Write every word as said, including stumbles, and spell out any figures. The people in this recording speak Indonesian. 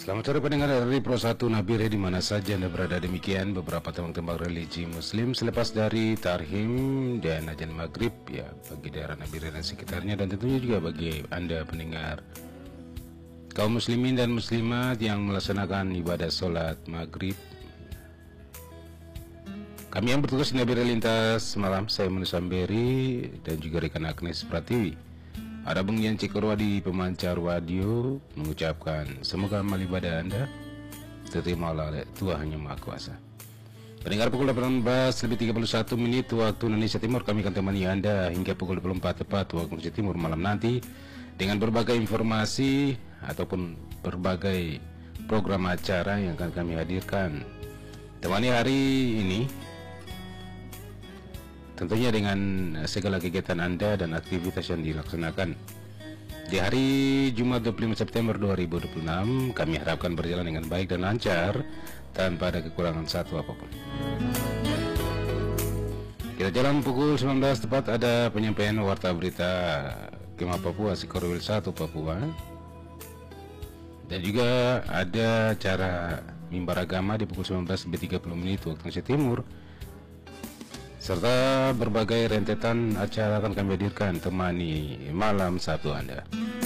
Selamat sore pendengar dari Pro satu Nabire di mana saja Anda berada. Demikian beberapa tembang-tembang religi muslim selepas dari Tarhim dan Ajan Maghrib ya bagi daerah Nabire dan sekitarnya, dan tentunya juga bagi Anda pendengar kaum muslimin dan muslimat yang melaksanakan ibadah sholat maghrib. Kami yang bertugas di Nabire Lintas Malam, saya Manu Samberi dan juga rekan Agnes Pratiwi. Ada Bung Yan Cikorwadi pemancar radio mengucapkan semoga amal ibadah Anda diterima oleh Tuhan Yang Maha Kuasa. Pendengar, pukul delapan belas lebih tiga puluh satu menit waktu Indonesia Timur, kami akan temani Anda hingga pukul dua puluh empat tepat waktu Indonesia Timur malam nanti dengan berbagai informasi ataupun berbagai program acara yang akan kami hadirkan. Temani hari ini tentunya dengan segala kegiatan Anda dan aktivitas yang dilaksanakan. Di hari Jumat dua puluh lima September dua ribu dua puluh enam, kami harapkan berjalan dengan baik dan lancar tanpa ada kekurangan satu apapun. Kita jalan pukul sembilan belas tepat ada penyampaian warta berita Kemah Papua Sikorwil satu Papua. Dan juga ada acara mimbar agama di pukul sembilan belas lebih tiga puluh menit waktu Indonesia Timur, serta berbagai rentetan acara akan kami hadirkan temani malam Sabtu Anda.